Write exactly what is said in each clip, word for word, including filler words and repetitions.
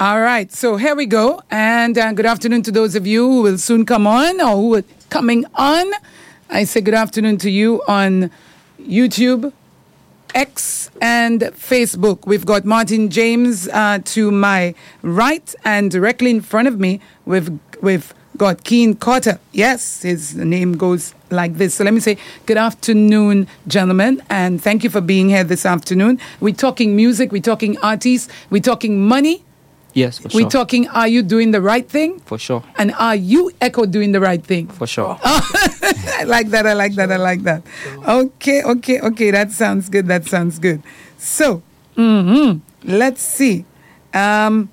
All right, so here we go. And uh, good afternoon to those of you who will soon come on or who are coming on. I say good afternoon to you on YouTube, X, and Facebook. We've got Martin James uh, to my right, and directly in front of me, we've, we've got Keen Carter. Yes, his name goes like this. So let me say good afternoon, gentlemen, and thank you for being here this afternoon. We're talking music, we're talking artists, we're talking money. Yes, for We're sure. talking, are you doing the right thing? For sure. And are you, Echo, doing the right thing? For sure. I like that, I like that, I like that. Okay, okay, okay, that sounds good, that sounds good. So, mm-hmm, let's see. Um,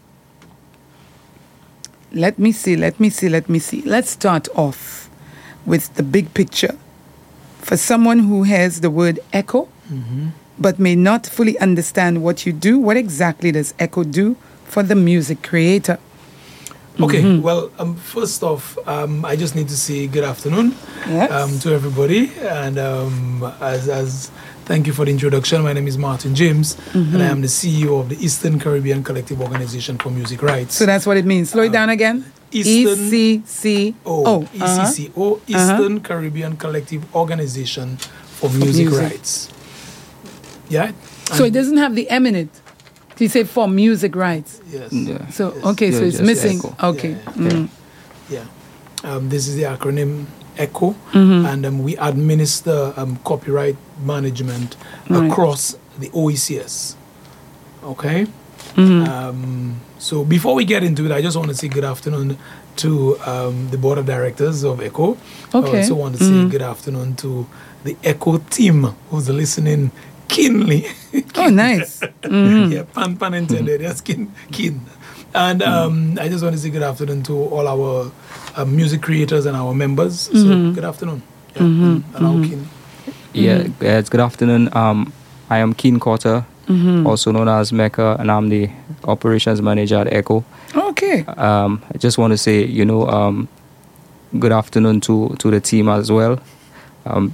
let me see, let me see, let me see. Let's start off with the big picture. For someone who has the word Echo, Mm-hmm. but may not fully understand what you do, what exactly does Echo do for the music creator? Okay, Mhm. well, um, first off, um, I just need to say good afternoon Yes. um, to everybody. And um, as, as thank you for the introduction. My name is Martin James, Mhm. and I am the C E O of the Eastern Caribbean Collective Organization for Music Rights. So that's what it means. Slow it down again. Eastern- E C C O. Oh, E C C O, Uh-huh. Eastern Caribbean Collective Organization for Music, music. Rights. Yeah? So it And- doesn't have the M in it. You say for music rights. Yes. Yeah. So, Yes. okay, Yeah, so it's just missing. Echo. Okay. Yeah. Mm. Yeah. Um, this is the acronym ECHO, Mhm. and um, we administer um, copyright management Right. across the O E C S. Okay? Mhm. Um, so before we get into it, I just want to say good afternoon to um, the board of directors of ECHO. Okay. I also want to say Mhm. good afternoon to the ECHO team who's listening keenly. Oh, nice. Mhm. Yeah, pun, pun intended. Yes, keen, keen. And um, I just want to say good afternoon to all our uh, music creators and our members. So Mhm. good afternoon. Yeah, Mhm. and allow Mhm. Keen. Yeah, yes, good afternoon. Um, I am Keen Carter, Mhm. also known as Mecca, and I'm the operations manager at Echo. Okay. Um, I just want to say, you know, um, good afternoon to, to the team as well. Um,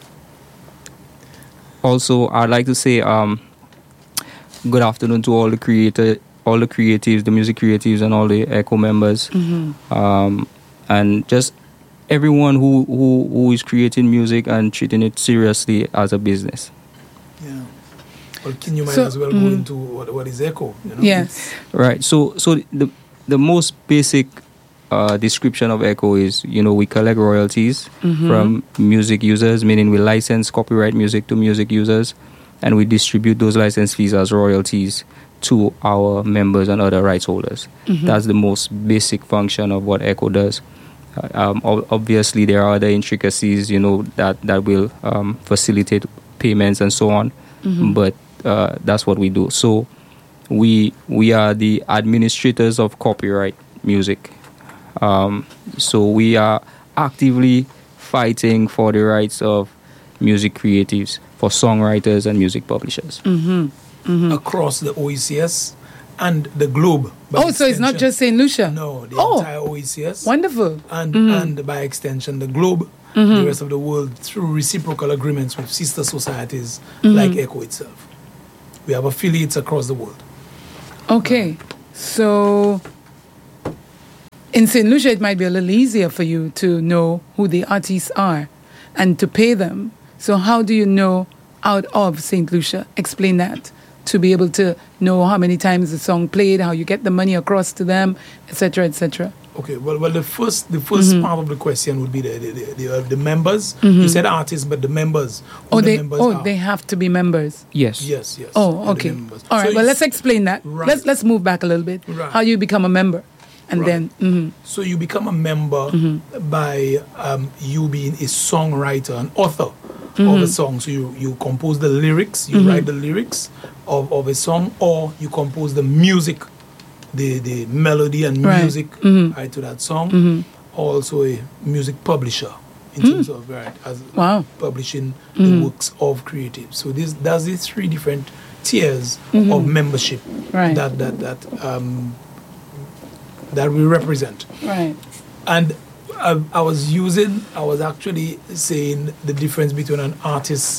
also, I'd like to say um, good afternoon to all the creator, all the creatives, the music creatives, and all the Echo members, Mhm. um, and just everyone who, who, who is creating music and treating it seriously as a business. Yeah. Well, Keen, you might So, as well mm. go into what, what is ECHO. You know? Yes. Right. So, so the the most basic uh, description of Echo is, you know, we collect royalties Mhm. from music users, meaning we license copyright music to music users, and we distribute those license fees as royalties to our members and other rights holders. Mhm. That's the most basic function of what Echo does. Uh, um, ob- obviously, there are other intricacies, you know, that that will um, facilitate payments and so on, Mhm. but uh, that's what we do. So we we are the administrators of copyright music. Um, so we are actively fighting for the rights of music creatives, for songwriters and music publishers. Mhm. Mhm. Across the O E C S and the globe. by Oh, so it's not extension. just Saint Lucia? No, the Oh. entire O E C S. Wonderful. And, Mhm. and by extension, the globe, Mhm. the rest of the world, through reciprocal agreements with sister societies Mhm. like ECHO itself. We have affiliates across the world. Okay. So in Saint Lucia, it might be a little easier for you to know who the artists are and to pay them. So how do you know out of Saint Lucia? Explain that. To be able to know how many times the song played, how you get the money across to them, et cetera, et cetera. Okay, well, well, the first, the 1st Mhm. part of the question would be the the, the, the, uh, the members. Mhm. You said artists, but the members. Who Oh, the they members oh are. they have to be members. Yes. Yes, yes. Oh, they're the okay. members. All right. So well, you- let's explain that. Right. Let's let's move back a little bit. Right. How you become a member, and Right. then mhm. So you become a member Mhm. by um, you being a songwriter, an author of Mhm. a song. So you, you compose the lyrics, you Mhm. write the lyrics of, of a song, or you compose the music, the, the melody and Right. music Mhm. right, to that song. Mhm. Also a music publisher in Mm. terms of right, as Wow. publishing Mhm. the works of creatives. So this there's these three different tiers Mhm. of membership Right. that that that um, that we represent. Right. And I, I was using, I was actually saying the difference between an artist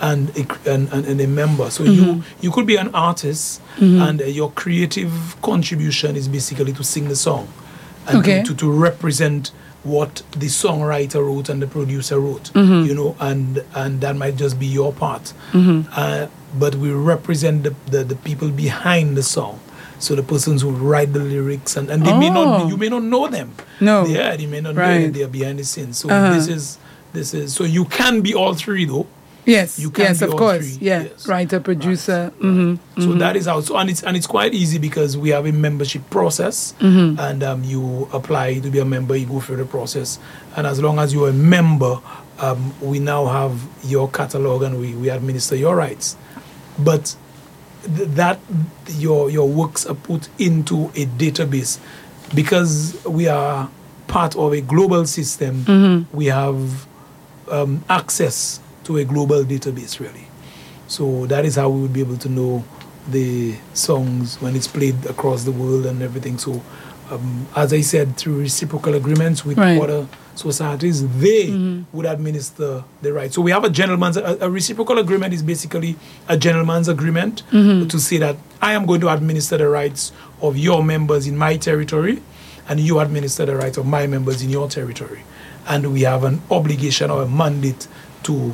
and a, and, and, and a member. So Mm-hmm. you you could be an artist, and uh, your creative contribution is basically to sing the song, and Okay. to, to, to represent what the songwriter wrote and the producer wrote. Mm-hmm. You know, and and that might just be your part. Uh, but we represent the, the, the people behind the song. So the persons who write the lyrics, and, and they may not, Oh. you may not know them. No. Yeah, they may not know Right. that they are behind the scenes. So Uh-huh. this is this is so you can be all three though. Yes, You can yes, be of all course. three, Yeah, yes. writer, producer. Right. Mm-hmm. So that is how. So and it's and it's quite easy because we have a membership process, Mm-hmm. and um, you apply to be a member. You go through the process, and as long as you're a member, um, we now have your catalog and we, we administer your rights. But th- that your your works are put into a database because we are part of a global system. Mm-hmm. We have um, access to a global database, really. So that is how we would be able to know the songs when it's played across the world and everything. So, um, as I said, through reciprocal agreements with Right. other societies, they Mm-hmm. would administer the right. So we have a gentleman's, a, a reciprocal agreement is basically a gentleman's agreement Mm-hmm. to say that I am going to administer the rights of your members in my territory, and you administer the rights of my members in your territory. And we have an obligation or a mandate to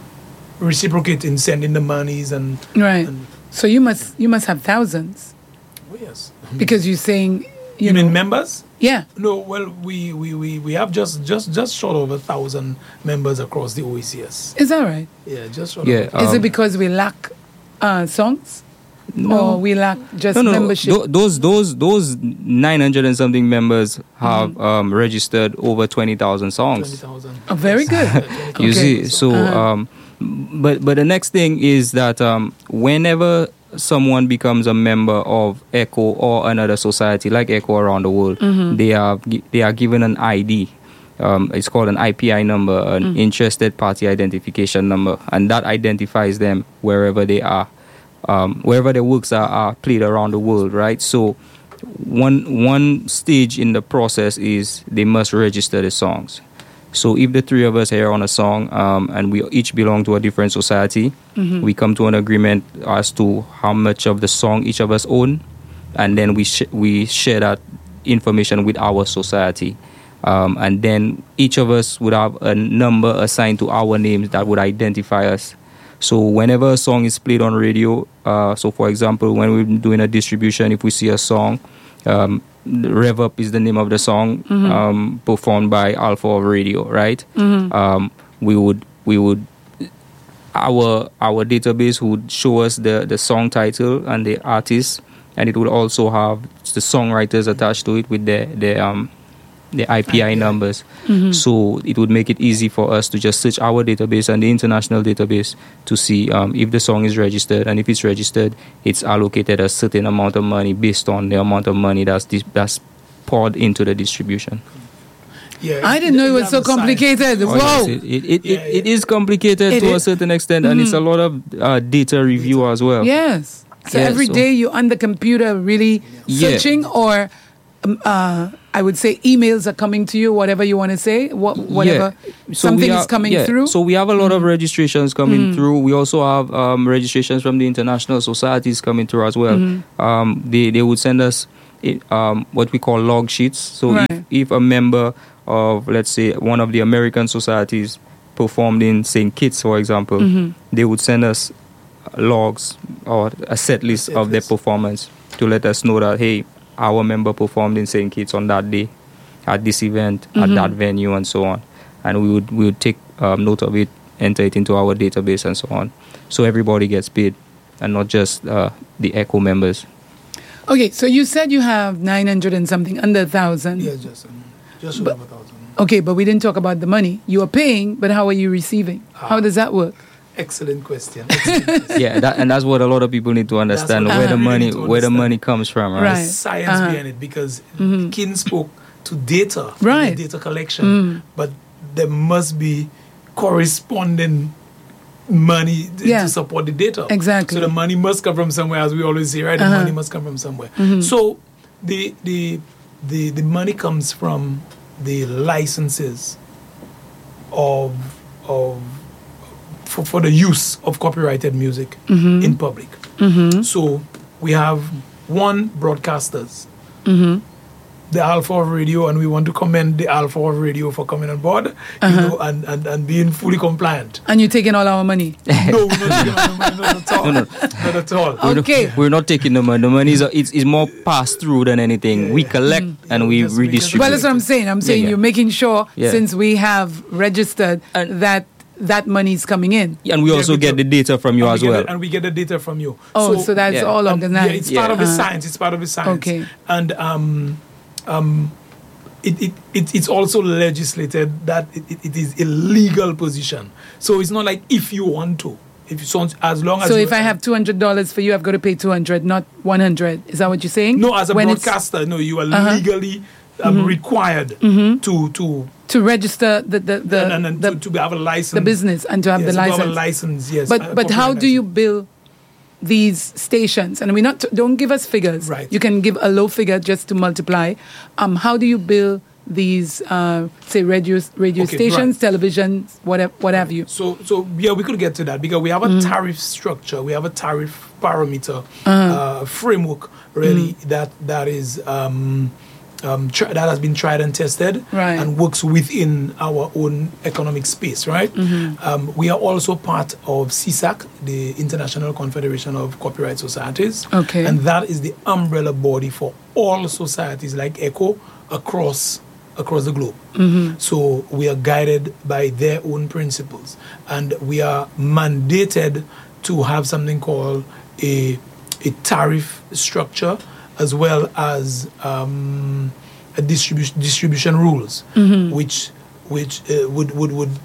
reciprocate in sending the monies and Right. and So you must you must have thousands oh, yes. because you're saying you, You, know mean members? yeah. No, well, we, we, we, we have just, just, just short of a thousand members across the O E C S. Is that right? Yeah, just short Yeah. of Is um, it because we lack uh, songs, or we lack just no, no, membership? Tho- those those those nine hundred and something members have um, registered over twenty thousand songs. twenty thousand. Oh, very good. You Okay. see, so Uh-huh. um, but but the next thing is that um, whenever someone becomes a member of ECHO or another society like ECHO around the world, Mm-hmm. they are gi- they are given an I D. Um, it's called an I P I number, an Mm-hmm. interested party identification number, and that identifies them wherever they are, um, wherever their works are, are played around the world, right? So one one stage in the process is they must register the songs. So if the three of us are on a song um, and we each belong to a different society, we come to an agreement as to how much of the song each of us own, and then we sh- we share that information with our society. Um, and then each of us would have a number assigned to our names that would identify us. So whenever a song is played on radio, uh, so for example, when we're doing a distribution, if we see a song, um, Rev Up is the name of the song, um, performed by Alpha of Radio, right? Um, we would we would our our database would show us the, the song title and the artist, and it would also have the songwriters attached to it with their their um the I P I numbers. So it would make it easy for us to just search our database and the international database to see um, if the song is registered, and if it's registered, it's allocated a certain amount of money based on the amount of money that's dis- that's poured into the distribution. Yeah, I didn't know it was so have a sign. complicated. Oh, Whoa. yes, it, it, it, Yeah, it, it yeah. is complicated It to a is. certain extent, and it's a lot of uh, data review as well. Yes. So Yeah, every so- day you're on the computer really Yeah. searching, or um, uh, I would say emails are coming to you, whatever you want to say, what, whatever. Yeah. So Something we is are- coming yeah. through. So we have a lot of registrations coming through. We also have um, registrations from the international societies coming through as well. Um, they, they would send us i- um, what we call log sheets. So Right. if, if a member of, let's say, one of the American societies performed in Saint Kitts, for example, they would send us logs or a set list set of their list. performance to let us know that, hey, our member performed in Saint Kitts on that day, at this event, at that venue, and so on. And we would we would take um, note of it, enter it into our database, and so on. So everybody gets paid, and not just uh, the ECHO members. Okay, so you said you have nine hundred and something, under a thousand. Yeah, just um, just short of a thousand. Okay, but we didn't talk about the money. You are paying, but how are you receiving? How does that work? Excellent question. Excellent question. Yeah, that, and that's what a lot of people need to understand what where I the really money need to where the understand. money comes from, right? Right. Science Uh-huh. behind it, because Kin spoke to data, Right. the data collection, but there must be corresponding money t- Yeah. to support the data. Exactly. So the money must come from somewhere, as we always say, right? The Uh-huh. money must come from somewhere. So the the the the money comes from the licenses of of for, for the use of copyrighted music Mm-hmm. in public. So we have one broadcasters, Mm-hmm. the Alpha of Radio, and we want to commend the Alpha of Radio for coming on board, you Uh-huh. know, and, and, and being fully compliant. And you're taking all our money. No, not, not, not at all. No, no. Not at all. We're Okay. Not, we're not taking the money. The money is it's, it's more passed through than anything. We collect and we Just- we just- redistribute. Well, that's what I'm saying. I'm saying yeah. you're making sure, Yeah. since we have registered, And- that that money is coming in. and we Yeah, also we get do. the data from you and as we get well. the- and we get the data from you. Oh, so, that's yeah. all Um, organized. yeah, it's part of the Uh-huh. science. It's part of the science. Okay. And um, um, it, it, it it's also legislated that it, it, it is a legal position. So it's not like if you want to. If you want, as long as So you, if I have two hundred dollars for you, I've got to pay two hundred, not one hundred. Is that what you're saying? no, as a When it's broadcaster, no, you are Uh-huh. legally um, required Mm-hmm. to to to register the the the, and, and, and the, to, to have a license. the business and to have Yes, the to have a license. license, yes. But a but how copyright do you license. bill these stations? And we not don't give us figures. Right. You can give a low figure just to multiply. Um, how do you bill these uh, say radio radio Okay, stations, right. television, whatever what have you? So, so yeah, we could get to that because we have a Mm-hmm. tariff structure, we have a tariff parameter Uh-huh. uh, framework, really Mm. that that is um, um, tr- that has been tried and tested, Right. and works within our own economic space, right? Mm-hmm. Um, we are also part of C S A C, the International Confederation of Copyright Societies, Okay. and that is the umbrella body for all societies like ECHO across across the globe. So we are guided by their own principles, and we are mandated to have something called a a tariff structure as well as um, a distribution distribution rules, which which uh, would would would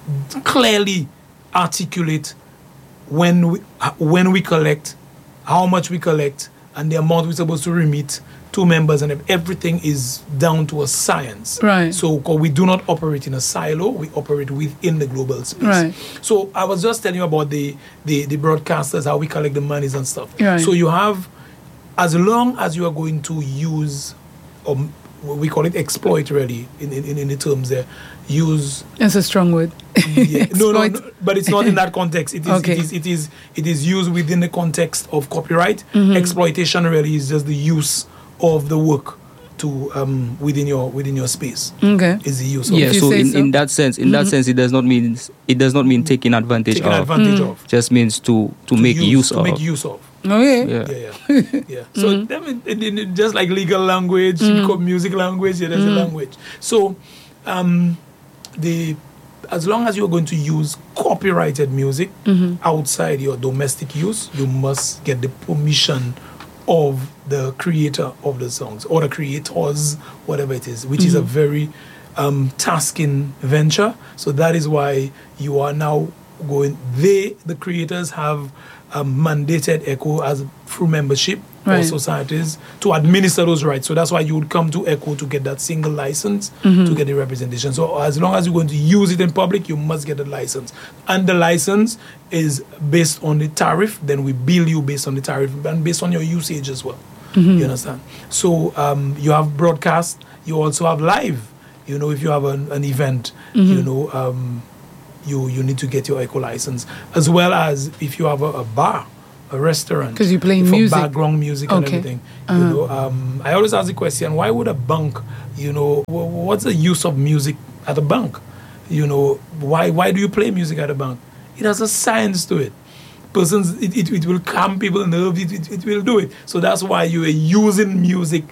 clearly articulate when we when we collect, how much we collect, and the amount we're supposed to remit to members, and if everything is down to a science. Right. So 'cause we do not operate in a silo, we operate within the global space. Right. So I was just telling you about the, the, the broadcasters, how we collect the monies and stuff. Right. So you have, as long as you are going to use, um, we call it exploit really, in, in, in the terms there, use That's a strong word. yeah. No, no, Exploit. no, but it's not in that context. It is, Okay. it is, it is, it is used within the context of copyright. Mm-hmm. Exploitation really is just the use of the work to um within your within your space. Okay. Is the use of Yeah, If you so say in, so. in that sense, in that sense, it does not mean it does not mean taking advantage taking of. advantage of. Just means to to, make use, to of. make use of. Okay. Yeah. Yeah, yeah, yeah. So that mean- it- it- it- just like legal language, co- music language, yeah, there's a language. So, um, the as long as you're going to use copyrighted music outside your domestic use, you must get the permission of the creator of the songs or the creators, whatever it is, which is a very um, tasking venture. So that is why you are now going. They, the creators, have um, mandated ECHO as through membership Right. or societies to administer those rights. So that's why you would come to ECHO to get that single license to get the representation. So as long as you're going to use it in public, you must get a license. And the license is based on the tariff. Then we bill you based on the tariff and based on your usage as well. You understand? So um, you have broadcast. You also have live. You know, if you have an, an event, you know, um, you you need to get your ECHO license, as well as if you have a, a bar, a restaurant. 'Cause you're playing for music. background music and Okay. everything. You know, um, I always ask the question: why would a bank? You know, wh- what's the use of music at a bank? You know, why why do you play music at a bank? It has a science to it. Persons, it, it, it will calm people's nerves. It, it, it will do it. So that's why you are using music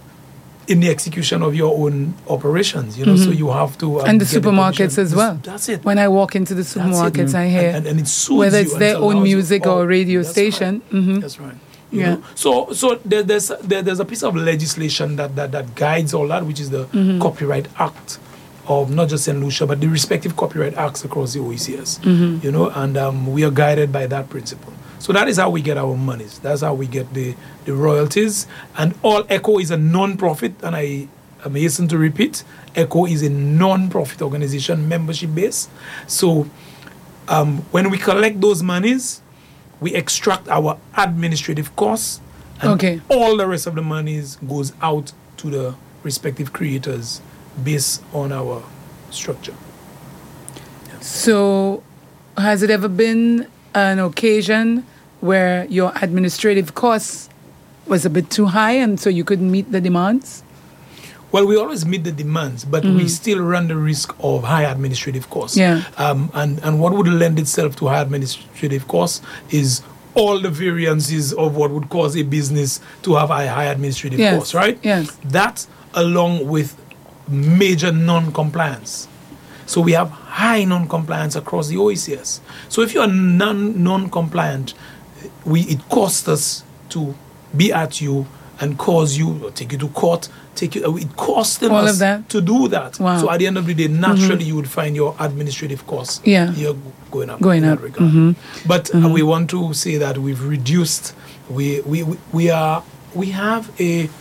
in the execution of your own operations. You know, so you have to um, And the get supermarkets permission. as well. That's it. When I walk into the That's it. supermarkets, I hear and, and, and it soothes whether you it's and their it own allows you- music oh, or radio that's station. right. Mhm. That's right. You Yeah. know? So so there, there's there, there's a piece of legislation that, that, that guides all that, which is the Mm-hmm. Copyright Act of not just Saint Lucia, but the respective copyright acts across the O E C S. Mm-hmm. You know, and um, we are guided by that principle. So that is how we get our monies. That's how we get the, the royalties. And all ECHO is a non-profit, and I am hasten to repeat, ECHO is a non-profit organization, membership based. So um, when we collect those monies, we extract our administrative costs, and Okay. all the rest of the monies goes out to the respective creators based on our structure. So, has it ever been an occasion where your administrative costs was a bit too high and so you couldn't meet the demands? Well, we always meet the demands, but Mm-hmm. we still run the risk of high administrative costs. Yeah. Um, and, and what would lend itself to high administrative costs is all the variances of what would cause a business to have high, high administrative Yes. costs, right? Yes. That along with major non-compliance. So we have high non-compliance across the O E C S. So if you are non non-compliant, we it costs us to be at you and cause you or take you to court. Take you. It costs All us of that? to do that. Wow. So at the end of the day, naturally you would find your administrative costs. Yeah. You're going up. Going in up. That regard. Mm-hmm. But uh, we want to say that we've reduced. We we we- we are we have a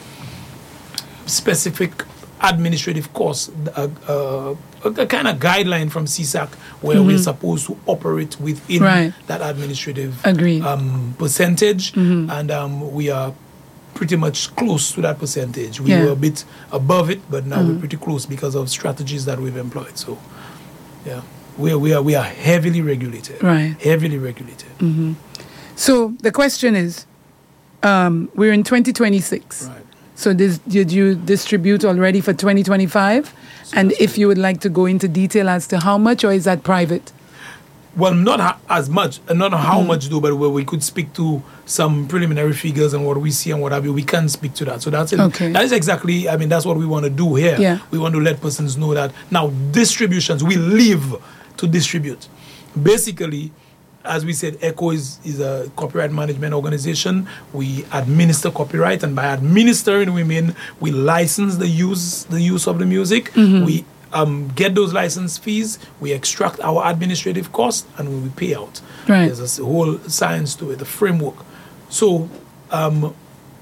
specific administrative cost, a, a, a kind of guideline from C S A C where we're supposed to operate within Right. that administrative Agreed. um, percentage, and um, we are pretty much close to that percentage. We Yeah. were a bit above it, but now we're pretty close because of strategies that we've employed. So, yeah, we are, we are, we are heavily regulated. Right. Heavily regulated. So the question is, um, we're in twenty twenty-six. Right. So this, did you distribute already for twenty twenty-five? And if you would like to go into detail as to how much, or is that private? Well, not ha- as much, uh, not how much though, but where we could speak to some preliminary figures and what we see and what have you, we can speak to that. So that's it. Okay. That is exactly, I mean, that's what we want to do here. Yeah. We want to let persons know that now distributions, we live to distribute. Basically, as we said, ECHO is, is a copyright management organization. We administer copyright, and by administering, we mean we license the use the use of the music. We um, get those license fees. We extract our administrative costs, and we pay out. Right. There's a s- whole science to it, the framework. So um,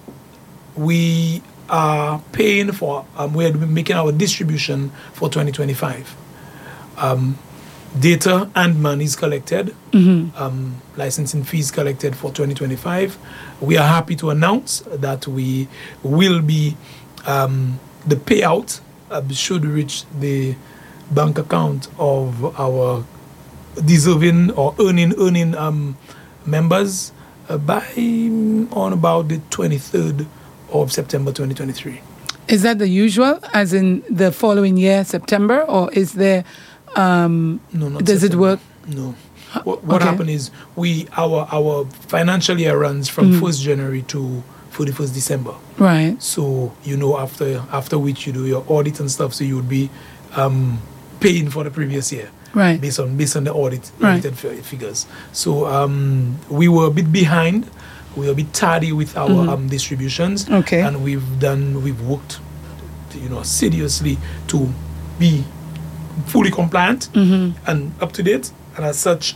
we are paying for. Um, we are making our distribution for twenty twenty-five. Um, data and money is collected, um, licensing fees collected for twenty twenty-five. We are happy to announce that we will be, um, the payout uh, should reach the bank account of our deserving or earning earning um, members uh, by mm, on about the twenty-third of September twenty twenty-three. Is that the usual, as in the following year, September, or is there? Um, No, not does it September. work? No. What, what okay. happened is we our our financial year runs from first January to thirty-first December. Right. So you know after after which you do your audit and stuff, so you would be um, paying for the previous year. Right. Based on based on the audit Right. audited fi- figures. So um, we were a bit behind. We were a bit tardy with our um, distributions. Okay. And we've done we've worked, you know, seriously to be fully compliant and up to date, and as such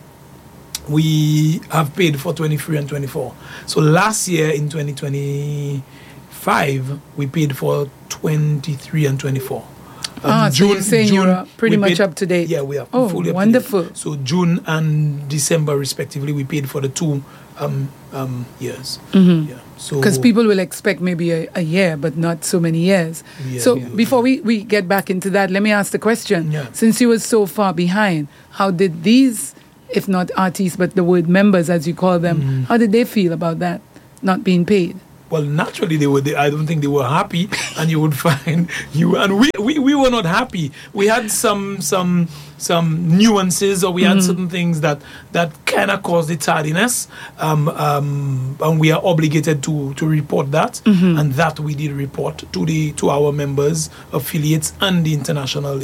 we have paid for twenty-three and twenty-four. So last year in twenty twenty-five we paid for twenty-three and twenty-four. Um, Ah, so you're saying you're pretty we much paid- up to date. Yeah, we are Oh, fully up wonderful. to date. So June and December respectively we paid for the two um, um, years. Yeah. So Because people will expect maybe a, a year, but not so many years. Yeah, so yeah. before we, we get back into that, let me ask the question. Yeah. Since you were so far behind, how did these, if not artists, but the word members, as you call them, Mm-hmm. how did they feel about that, not being paid? Well, naturally they were. They, I don't think they were happy, and you would find you and we, we, we were not happy. We had some some some nuances, or we had certain things that that kind of caused the tardiness, um, um, and we are obligated to to report that, and that we did report to the to our members, affiliates, and the international